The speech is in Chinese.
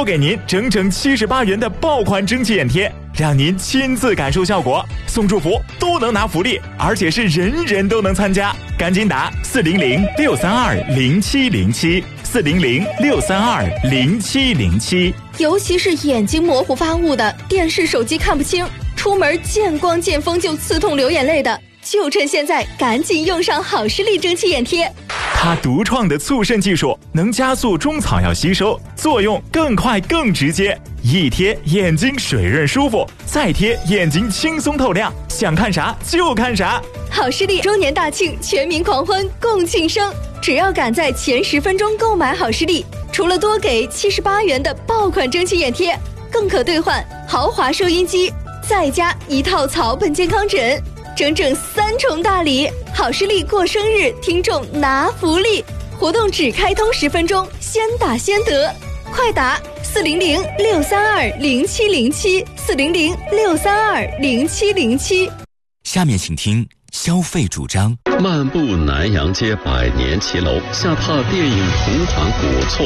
多给您整整78元的爆款蒸汽眼贴，让您亲自感受效果。送祝福都能拿福利，而且是人人都能参加。赶紧打400-632-0707，400-632-0707。 尤其是眼睛模糊发雾的，电视手机看不清，出门见光见风就刺痛流眼泪的，就趁现在赶紧用上好视力蒸汽眼贴。 它独创的促渗技术能加速中草药吸收，作用更快更直接，一贴眼睛水润舒服，再贴眼睛轻松透亮，想看啥就看啥。 好视力周年大庆，全民狂欢共庆生！只要赶在前10分钟购买好视力，除了多给78元的爆款蒸汽眼贴，更可兑换豪华收音机，再加一套草本健康枕，整整3重大礼。好视力过生日，听众拿福利！活动只开通10分钟，先打先得，快打400-632-0707，400-632-0707。 下面请听消费主张。 漫步南阳街百年骑楼，下榻电影同款古厝